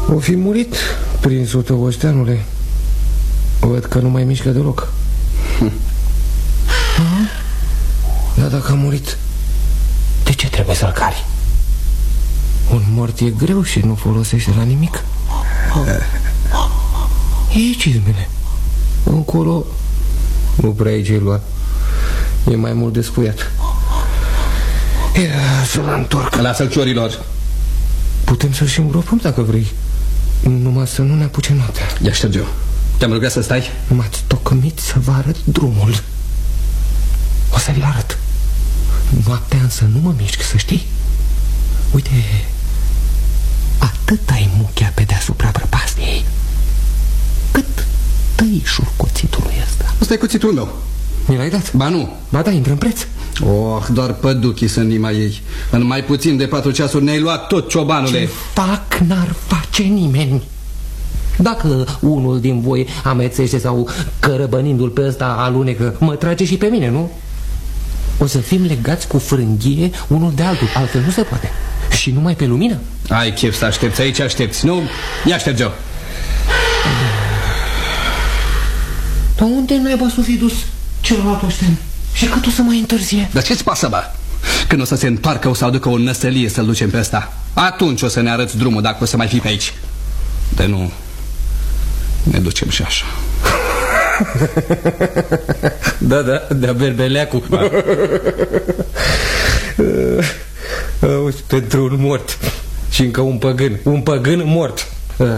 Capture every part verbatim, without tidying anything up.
O fi murit, prințul tău, Osteanule. Văd că nu mai mișcă deloc. hm. Dar dacă a murit, de ce trebuie să-l cari? Un mort e greu și nu folosește la nimic. Ei, cizmele. Încolo nu prea ai ce lua. E mai mult descuiat. Ia să-l întorc. Lasă-l, ciorilor. Putem să-l și îngropăm dacă vrei. Numai să nu ne apuce noaptea. Ia șterge-o. Te-am rugat să stai? M-ați tocmit să vă arăt drumul. O să-l arăt. Noaptea însă nu mă mișc, să știi. Uite, atât ai muchea pe deasupra prăpastiei, cât tăișul cuțitului ăsta. Ăsta e cuțitul meu. Mi l-ai dat? Ba nu. Ba da, intră în preț. Oh, doar păduchii sunt inima ei. În mai puțin de patru ceasuri ne-ai luat tot, ciobanule. Ce fac n-ar face nimeni. Dacă unul din voi amețește sau cărăbănindu-l pe ăsta alunecă, mă trage și pe mine, nu? O să fim legați cu frânghie unul de altul, altfel nu se poate. Și numai pe lumină. Ai chef să aștepți, aici aștepți, nu? Ia șterge-o. Dar unde naiba s-o fi dus celălalt Oșten? Și cât o să mai întârzie? Dar ce-ți pasă, bă? Când o să se întoarcă, o să aducă o năsălie să-l ducem pe ăsta. Atunci o să ne arăți drumul, dacă o să mai fii pe aici. De nu, ne ducem și așa. Da, da, de-a berbeleacul. Auzi, pentru un mort. Și încă un păgân. Un păgân mort.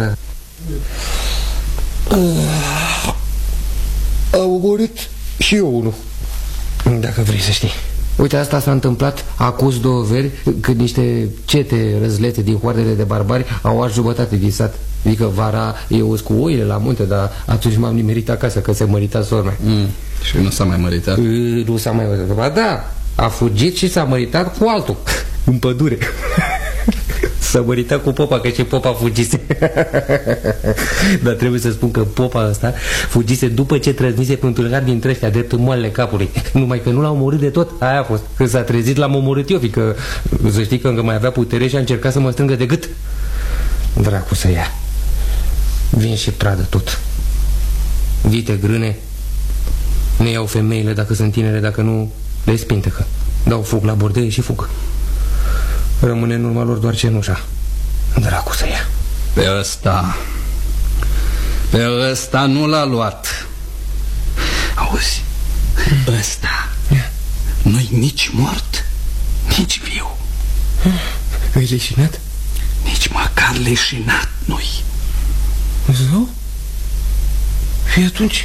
Au murit și eu unul, dacă vrei să știi. Uite, asta s-a întâmplat acuz două veri, când niște cete răzlete din hoardele de barbari au ars jumătate din sat. Adică vara eu cu oile la munte, dar atunci m-am nimerit acasă, că se mărita sora. mm. Și nu s-a mai măritat? Nu s-a mai măritat. Ba da, a fugit și s-a măritat cu altul. În pădure. S-a măritat cu popa, că și popa fugise. Dar trebuie să spun că popa ăsta fugise după ce trăznise pe un tâlhar dintre ăștia, drept în moalele capului. Numai că nu l-au omorât de tot. Aia a fost. Când s-a trezit l-am omorât eu, fiindcă să știi că încă mai avea putere și a încercat să mă strângă de gât. Dracu să ia. Vin și pradă tot. Vite grâne. Ne iau femeile dacă sunt tinere, dacă nu le spintecă. Dau fug la bordeie și fug. Rămâne în urma lor doar cenușa. Dracu să ia. Pe ăsta Pe ăsta nu l-a luat. Auzi, ăsta nu-i nici mort, nici viu. Ai leșinat? Nici măcar leșinat nu-i. Zău? Și atunci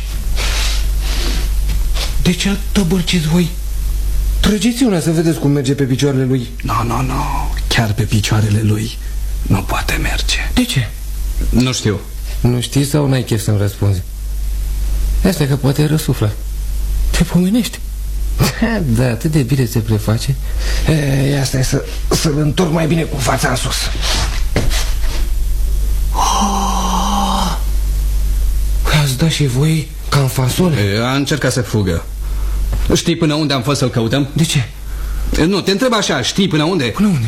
de ce tăbărciți voi? Trăgeți una să vedeți cum merge pe picioarele lui. Nu, no, nu, no, nu no. Chiar pe picioarele lui nu poate merge. De ce? Nu știu. Nu știi sau n-ai chef să-mi răspunzi? Asta că poate răsuflă. Te pomenești. Da, atât de bine se preface. E, asta e să, să-l întorc mai bine cu fața în sus. Oh! Ați dat și voi ca în fasole? E, a încercat să fugă. Știi până unde am fost să-l căutăm? De ce? E, nu, te întreb așa, știi până unde? Până unde?